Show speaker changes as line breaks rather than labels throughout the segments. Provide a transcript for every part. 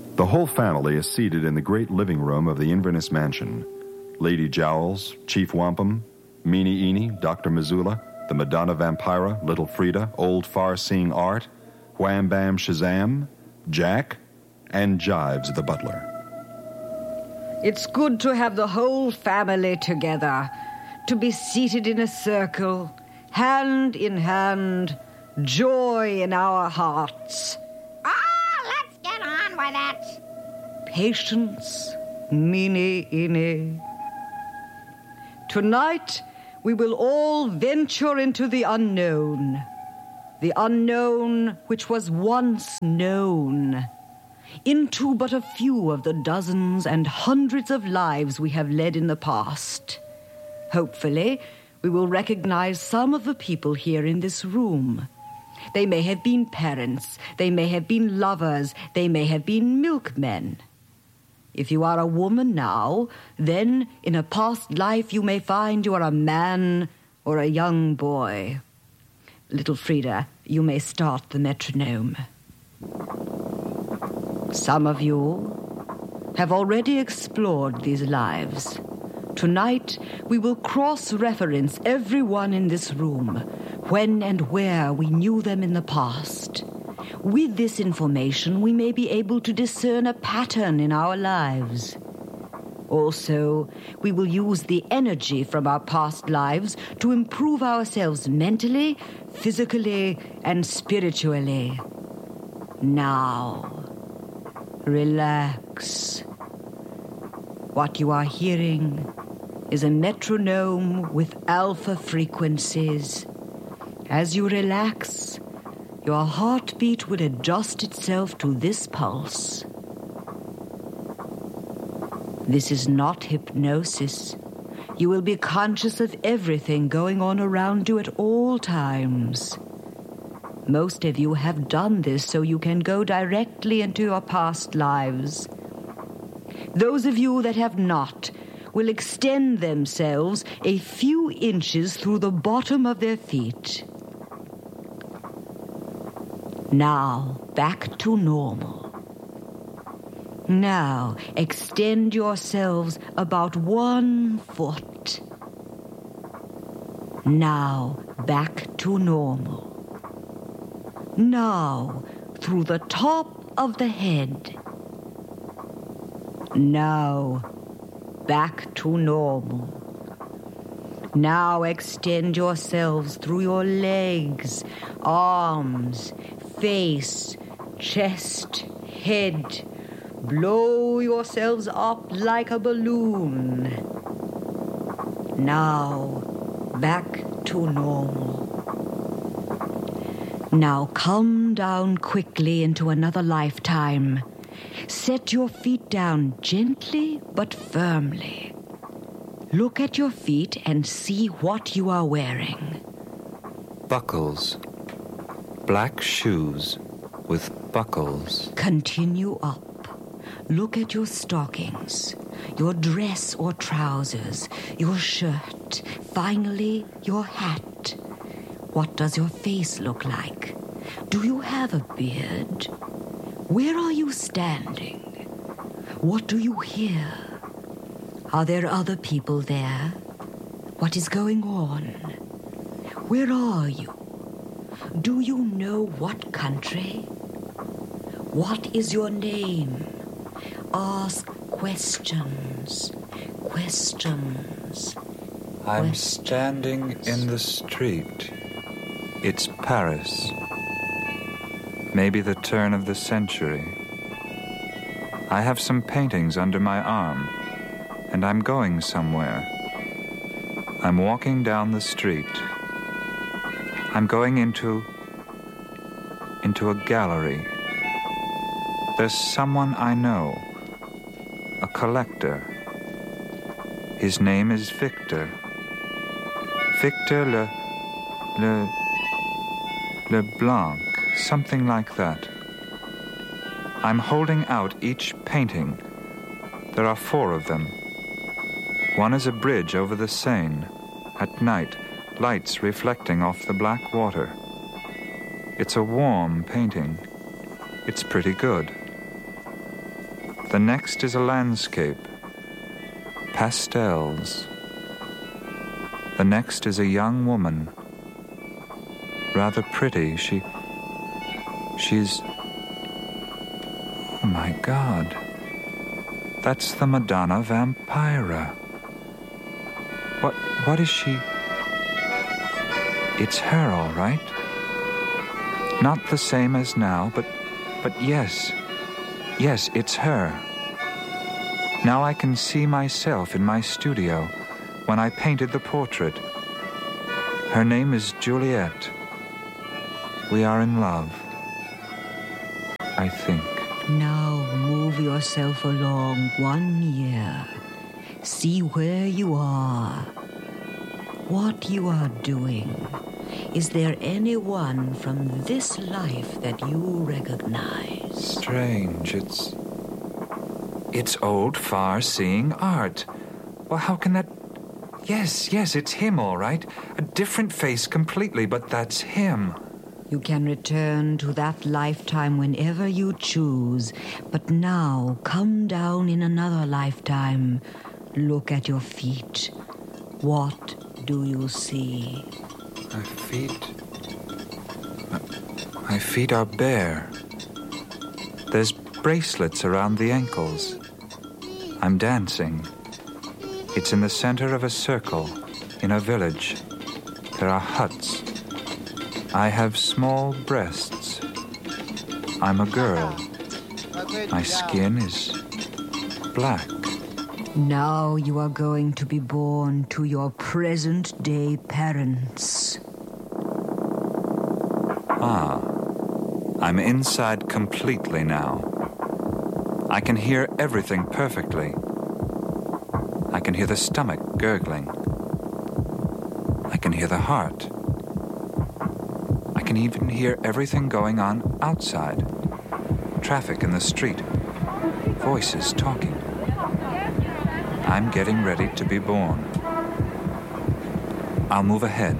The whole family is seated in the great living room of the Inverness mansion. Lady Jowls, Chief Wampum, Meanie Eenie, Dr. Missoula, the Madonna Vampira, Little Frida, Old Far-Seeing Art, Wham Bam Shazam, Jack, and Jives the butler.
It's good to have the whole family together, to be seated in a circle, hand in hand, joy in our hearts.
Let's get on with it.
Patience, Meanie Eenie. Tonight, we will all venture into the unknown which was once known, into but a few of the dozens and hundreds of lives we have led in the past. Hopefully, we will recognize some of the people here in this room. They may have been parents, they may have been lovers, they may have been milkmen. If you are a woman now, then in a past life you may find you are a man or a young boy. Little Frida, you may start the metronome. Some of you have already explored these lives. Tonight, we will cross-reference everyone in this room, when and where we knew them in the past. With this information, we may be able to discern a pattern in our lives. Also, we will use the energy from our past lives to improve ourselves mentally, physically, and spiritually. Now, relax. What you are hearing is a metronome with alpha frequencies. As you relax, your heartbeat will adjust itself to this pulse. This is not hypnosis. You will be conscious of everything going on around you at all times. Most of you have done this so you can go directly into your past lives. Those of you that have not will extend themselves a few inches through the bottom of their feet. Now, back to normal. Now, extend yourselves about 1 foot. Now, back to normal. Now, through the top of the head. Now, back to normal. Now extend yourselves through your legs, arms, face, chest, head. Blow yourselves up like a balloon. Now, back to normal. Now come down quickly into another lifetime. Set your feet down gently but firmly. Look at your feet and see what you are wearing.
Buckles. Black shoes with buckles.
Continue up. Look at your stockings, your dress or trousers, your shirt, finally your hat. What does your face look like? Do you have a beard? Where are you standing? What do you hear? Are there other people there? What is going on? Where are you? Do you know what country? What is your name? Ask questions.
I'm standing in the street. It's Paris. Maybe the turn of the century. I have some paintings under my arm, and I'm going somewhere. I'm walking down the street. I'm going into a gallery. There's someone I know, a collector. His name is Victor. Victor Leblanc, something like that. I'm holding out each painting. There are 4 of them. One is a bridge over the Seine. At night, lights reflecting off the black water. It's a warm painting. It's pretty good. The next is a landscape. Pastels. The next is a young woman. Rather pretty. She's... Oh my God. That's the Madonna Vampira. What is she? It's her, all right. Not the same as now, but yes. Yes, it's her. Now I can see myself in my studio when I painted the portrait. Her name is Juliet. We are in love, I think.
Now move yourself along 1 year. See where you are. What you are doing. Is there anyone from this life that you recognize?
Strange. It's old, far-seeing art. Well, how can that... Yes, it's him, all right. A different face completely, but that's him.
You can return to that lifetime whenever you choose. But now, come down in another lifetime. Look at your feet. What do you see?
My feet are bare. There's bracelets around the ankles. I'm dancing. It's in the center of a circle, in a village. There are huts. I have small breasts. I'm a girl. My skin is black.
Now you are going to be born to your present-day parents.
I'm inside completely now. I can hear everything perfectly. I can hear the stomach gurgling. I can hear the heart. I can even hear everything going on outside. Traffic in the street. Voices talking. I'm getting ready to be born. I'll move ahead.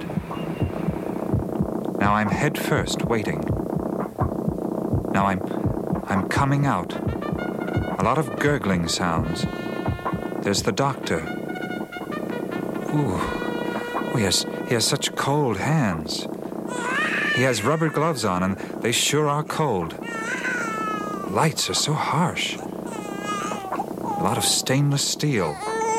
Now I'm head first, waiting. Now I'm coming out. A lot of gurgling sounds. There's the doctor. Ooh, he has such cold hands. He has rubber gloves on, and they sure are cold. Lights are so harsh. A lot of stainless steel.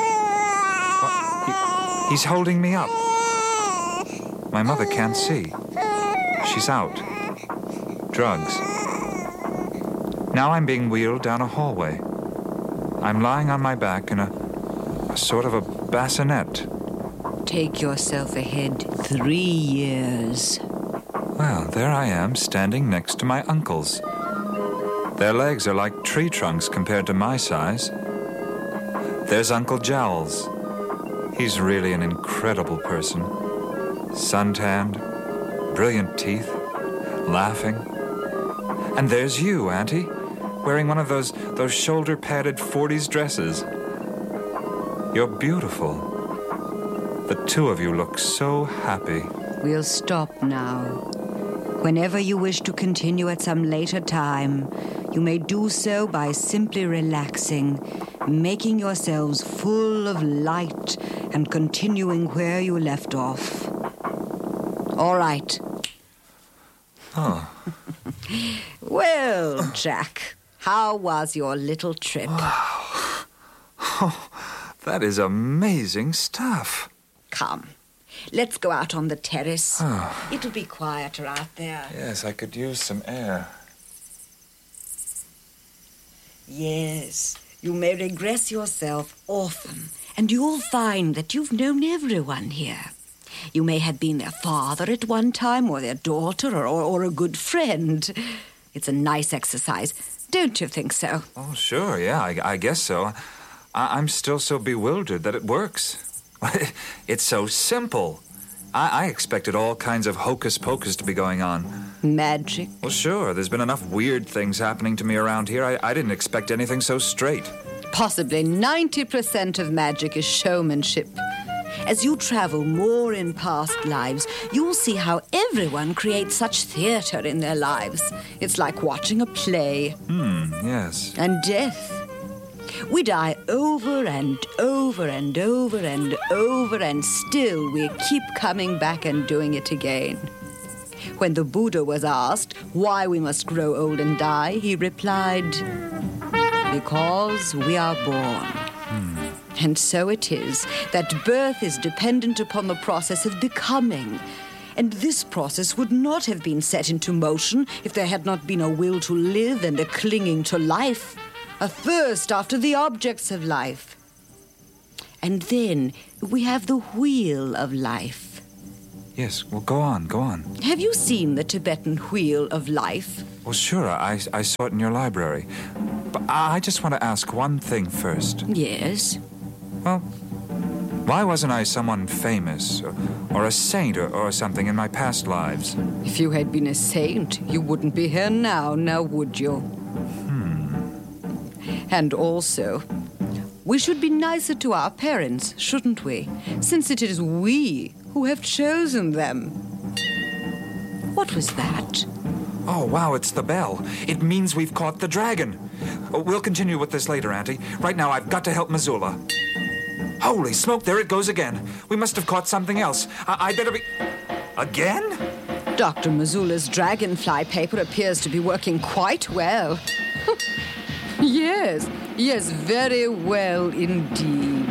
He's holding me up. My mother can't see. She's out. Drugs. Now I'm being wheeled down a hallway. I'm lying on my back in a sort of a bassinet.
Take yourself ahead 3 years.
Well, there I am, standing next to my uncles. Their legs are like tree trunks compared to my size. There's Uncle Jowls. He's really an incredible person. Suntanned, brilliant teeth, laughing. And there's you, Auntie, wearing one of those shoulder-padded 40s dresses. You're beautiful. The two of you look so happy.
We'll stop now. Whenever you wish to continue at some later time, you may do so by simply relaxing, making yourselves full of light and continuing where you left off. All right.
Oh.
Well, Jack, how was your little trip?
Wow. Oh, that is amazing stuff.
Come, let's go out on the terrace.
Oh.
It'll be quieter out there.
Yes, I could use some air.
Yes, you may regress yourself often, and you'll find that you've known everyone here. You may have been their father at one time, or their daughter, or a good friend. It's a nice exercise. Don't you think so?
Oh, sure, yeah, I guess so. I'm still so bewildered that it works. It's so simple. I expected all kinds of hocus-pocus to be going on.
Magic?
Well, sure, there's been enough weird things happening to me around here. I didn't expect anything so straight.
Possibly 90% of magic is showmanship. As you travel more in past lives, you'll see how everyone creates such theater in their lives. It's like watching a play.
Yes.
And death. We die over and over and over and over, and still we keep coming back and doing it again. When the Buddha was asked why we must grow old and die, he replied, because we are born. And so it is that birth is dependent upon the process of becoming. And this process would not have been set into motion if there had not been a will to live and a clinging to life, a thirst after the objects of life. And then we have the wheel of life.
Yes, well, go on.
Have you seen the Tibetan wheel of life?
Well, sure, I saw it in your library. But I just want to ask one thing first.
Yes.
Well, why wasn't I someone famous or a saint or something in my past lives?
If you had been a saint, you wouldn't be here now would you? And also, we should be nicer to our parents, shouldn't we? Since it is we who have chosen them. What was that?
Oh, wow, it's the bell. It means we've caught the dragon. We'll continue with this later, Auntie. Right now, I've got to help Missoula. Holy smoke, there it goes again. We must have caught something else. I better be... Again?
Dr. Missoula's dragonfly paper appears to be working quite well. Yes, very well indeed.